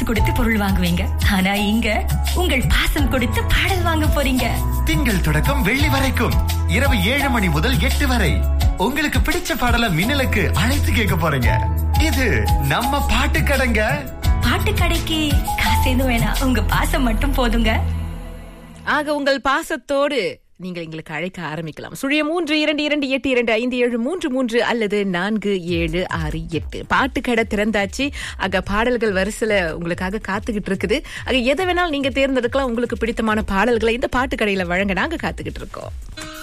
கொடுத்து பொருள் வாங்குவீங்க. ஆனா இங்க உங்கள் பாசம் கொடுத்து பாடல் வாங்க போறீங்க. திங்கள் தொடக்கம் வெள்ளி வரைக்கும் இரவு 7 மணி முதல் 8 வரை உங்களுக்கு பிடிச்ச பாடலை மின்னலுக்கு அழைத்து கேட்க போறீங்க. இது நம்ம பாட்டு கடைங்க. பாட்டு கடைக்கு காசு எதுவும் வேணாம், உங்க பாசம் மட்டும் போதுங்க. ஆக உங்கள் பாசத்தோடு நீங்கள் எங்களுக்கு அழைக்க ஆரம்பிக்கலாம். 0322282573 அல்லது 4768. பாட்டு கடை திறந்தாச்சு. ஆக பாடல்கள் வரிசையில உங்களுக்காக காத்துக்கிட்டு இருக்குது. ஆக எதை வேணாலும் நீங்க தேர்ந்தெடுக்கலாம். உங்களுக்கு பிடித்தமான பாடல்களை இந்த பாட்டு கடையில வழங்க நாங்க காத்துக்கிட்டு இருக்கோம்.